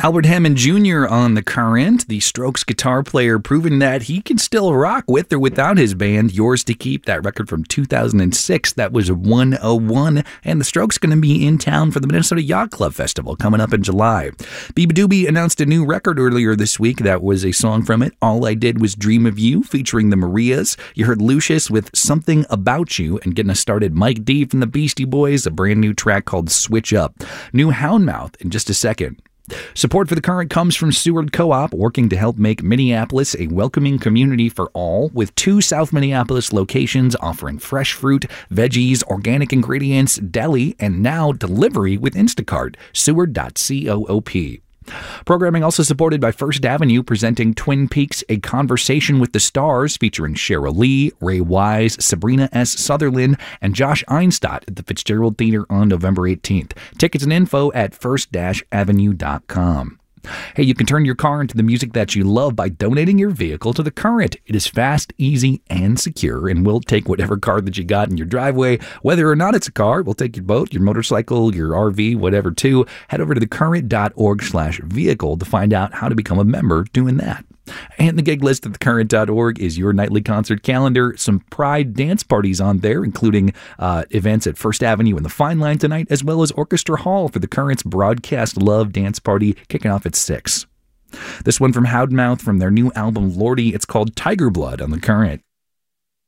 Albert Hammond Jr. on The Current, the Strokes guitar player, proving that he can still rock with or without his band. Yours to Keep, that record from 2006, that was 101, and the Strokes going to be in town for the Minnesota Yacht Club Festival coming up in July. Beabadoobee announced a new record earlier this week. That was a song from it, All I Did Was Dream of You, featuring the Marias. You heard Lucius with Something About You, and getting us started, Mike D from the Beastie Boys, a brand new track called Switch Up. New Houndmouth in just a second. Support for The Current comes from Seward Co-op, working to help make Minneapolis a welcoming community for all, with 2 South Minneapolis locations offering fresh fruit, veggies, organic ingredients, deli, and now delivery with Instacart. Seward.coop. Programming also supported by First Avenue, presenting Twin Peaks: A Conversation with the Stars, featuring Cheryl Lee, Ray Wise, Sabrina S. Sutherland, and Josh Einstadt at the Fitzgerald Theater on November 18th. Tickets and info at first-avenue.com. Hey, you can turn your car into the music that you love by donating your vehicle to The Current. It is fast, easy, and secure, and we'll take whatever car that you got in your driveway, whether or not it's a car. We'll take your boat, your motorcycle, your RV, whatever, too. Head over to thecurrent.org/vehicle to find out how to become a member doing that. And the gig list at thecurrent.org is your nightly concert calendar. Some Pride dance parties on there, including events at First Avenue and the Fine Line tonight, as well as Orchestra Hall for the Current's Broadcast Love dance party kicking off at 6. This one from Houndmouth from their new album Lordy. It's called Tiger Blood on The Current.